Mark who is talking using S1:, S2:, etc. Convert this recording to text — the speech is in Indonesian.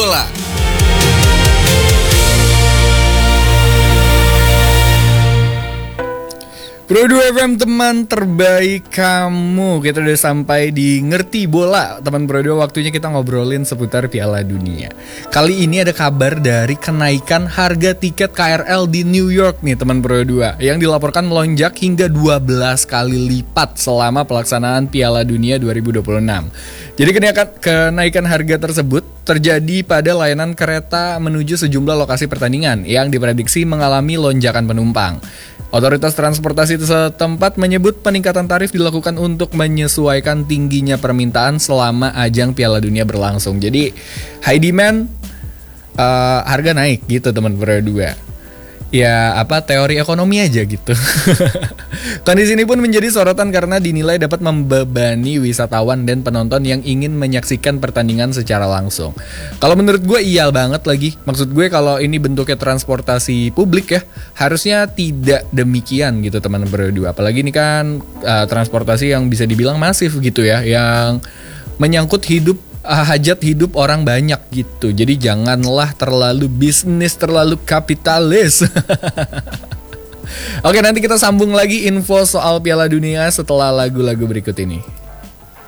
S1: bola. Pro 2 FM, teman terbaik kamu. Kita udah sampai di Ngerti Bola. Teman Pro 2, waktunya kita ngobrolin seputar Piala Dunia. Kali ini ada kabar dari kenaikan harga tiket KRL di New York nih teman Pro 2, yang dilaporkan melonjak hingga 12 kali lipat selama pelaksanaan Piala Dunia 2026. Jadi kenaikan harga tersebut terjadi pada layanan kereta menuju sejumlah lokasi pertandingan yang diprediksi mengalami lonjakan penumpang. Otoritas transportasi setempat menyebut peningkatan tarif dilakukan untuk menyesuaikan tingginya permintaan selama ajang Piala Dunia berlangsung. Jadi high demand, harga naik gitu teman Pro 2. Ya teori ekonomi aja gitu. Kondisi ini pun menjadi sorotan karena dinilai dapat membebani wisatawan dan penonton yang ingin menyaksikan pertandingan secara langsung. Kalau menurut gue iya banget lagi. Maksud gue kalau ini bentuknya transportasi publik ya, harusnya tidak demikian gitu teman Pro 2. Apalagi ini kan transportasi yang bisa dibilang masif gitu ya, yang menyangkut hajat hidup orang banyak gitu. Jadi janganlah terlalu bisnis, terlalu kapitalis. Oke, nanti kita sambung lagi info soal Piala Dunia setelah lagu-lagu berikut ini.